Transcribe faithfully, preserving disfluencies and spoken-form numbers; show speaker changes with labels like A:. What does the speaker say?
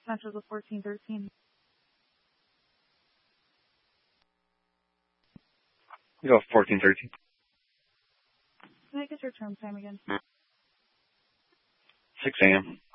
A: Central to fourteen thirteen.
B: You go fourteen thirteen.
A: Can I get your term time again?
B: six a.m.